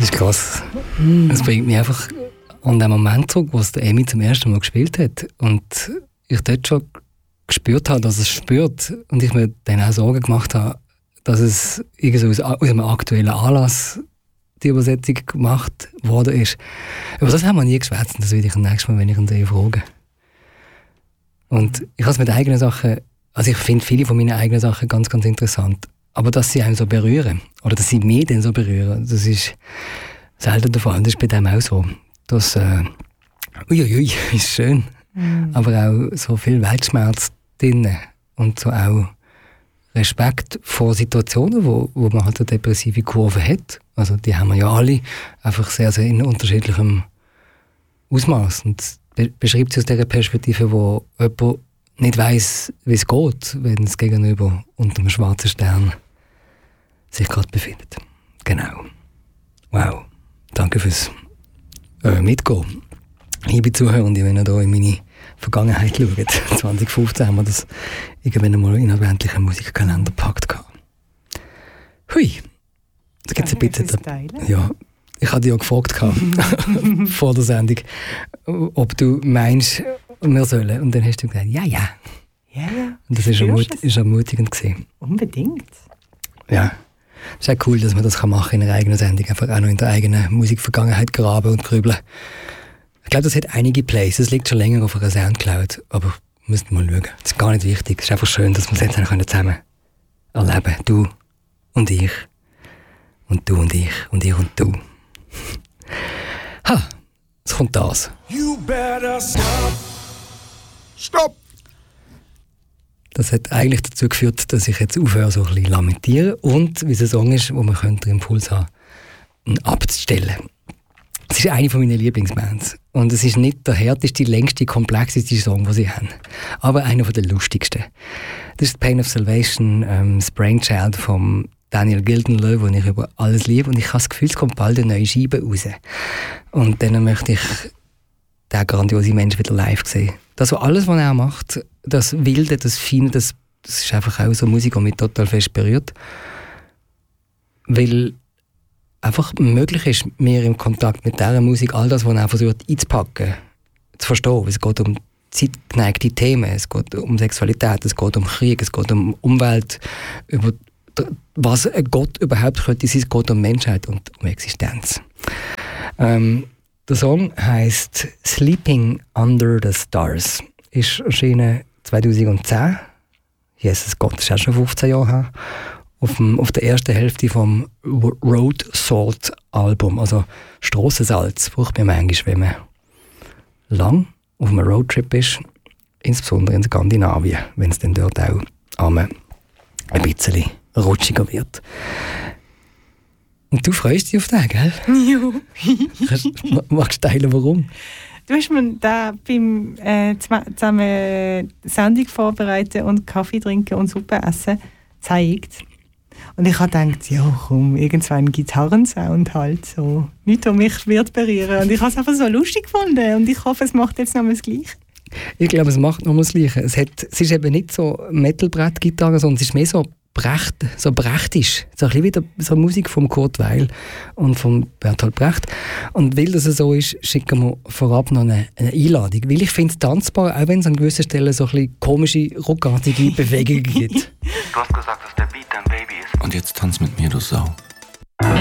ist krass. Es bringt mich einfach an den Moment zurück, wo es der Emi zum ersten Mal gespielt hat. Und ich dort schon gespürt habe, dass es spürt. Und ich mir dann auch Sorgen gemacht habe, dass es irgendwie aus einem aktuellen Anlass die Übersetzung gemacht worden ist. Aber das haben wir nie geschwätzt. Das will ich nächstes Mal, wenn ich ihn sehe, fragen. Und ich habe es mit eigenen Sachen, also ich finde viele von meinen eigenen Sachen ganz, ganz interessant. Aber dass sie einen so berühren, oder dass sie mich dann so berühren, das ist selten der Fall. Das ist bei dem auch so. Das, uiuiui, ist schön. Aber auch so viel Weltschmerz drin. Und so auch Respekt vor Situationen, wo man halt eine depressive Kurve hat. Also die haben wir ja alle, einfach sehr, sehr in unterschiedlichem Ausmaß. Und beschreibt sie aus dieser Perspektive, wo jemand nicht weiss, wie es geht, wenn es gegenüber unter einem schwarzen Stern sich gerade befindet. Genau. Wow. Danke fürs Mitgehen. Liebe Zuhörende, wenn ihr hier in meine Vergangenheit schaut, 2015 haben wir das irgendwann einmal in einen erwähnlichen Musikkalender gepackt. Hui, da gibt es ein bisschen... Ja, ich hatte dich ja gefragt vor der Sendung, ob du meinst, wir sollen. Und dann hast du gesagt, ja. Ja. Und das ist ermutigend gewesen. Unbedingt. Ja. Es ist auch cool, dass man das machen in einer eigenen Sendung, einfach auch noch in der eigenen Musikvergangenheit graben und grübeln. Ich glaube, das hat einige Plays. Es liegt schon länger auf einer Soundcloud, aber müssten mal schauen. Das ist gar nicht wichtig. Es ist einfach schön, dass wir es jetzt zusammen erleben können. Du und ich. Und du und ich. Und ich und du. Ha! Jetzt kommt das. You better stop. Stop! Das hat eigentlich dazu geführt, dass ich jetzt aufhöre, so ein bisschen lamentieren und wie es ein Song ist, wo man den Impuls haben ihn abzustellen. Es ist eine meiner Lieblingsbands. Und es ist nicht der härteste, längste, komplexeste Song, den sie haben. Aber einer der lustigsten. Das ist Pain of Salvation, das Brainchild von Daniel Gildenlöw, den ich über alles liebe. Und ich habe das Gefühl, es kommt bald eine neue Scheibe raus. Und dann möchte ich den grandiosen Mensch wieder live sehen. Das alles, was er macht, das Wilde, das Feine, das ist einfach auch so Musik, die mich total fest berührt. Weil einfach möglich ist, mir im Kontakt mit dieser Musik all das, was er versucht einzupacken, zu verstehen. Es geht um zeitgeneigte Themen, es geht um Sexualität, es geht um Krieg, es geht um Umwelt, über was ein Gott überhaupt könnte sein, es geht um Menschheit und um Existenz. Der Song heisst «Sleeping Under the Stars», ist erschienen 2010. Jesus Gott, das ist auch schon 15 Jahre her. Auf der ersten Hälfte vom Road Salt Album, also Strassensalz, braucht man manchmal, wenn man lang auf einem Roadtrip ist, insbesondere in Skandinavien, wenn es dann dort auch ein bisschen rutschiger wird. Und du freust dich auf den, gell? Ja. Magst du teilen, warum? Du hast mir da beim zusammen Sendung vorbereiten und Kaffee trinken und Suppe essen gezeigt. Und ich habe gedacht, ja komm, irgendwann Gitarrensound halt so. Nichts, was mich wird berühren. Und ich habe es einfach so lustig gefunden. Und ich hoffe, es macht jetzt nochmal das Gleiche. Ich glaube, es macht nochmal das Gleiche. Es ist eben nicht so Metal-Brett-Gitarre, sondern es ist mehr so brechtisch. So ein bisschen wie so Musik von Kurt Weill und von Bertolt Brecht. Und weil das so ist, schicken wir vorab noch eine Einladung. Weil ich finde es tanzbar, auch wenn es an gewissen Stellen so ein bisschen komische, ruckartige Bewegungen gibt. Du hast gesagt, dass der Beat dein Baby ist. Und jetzt tanz mit mir, du Sau.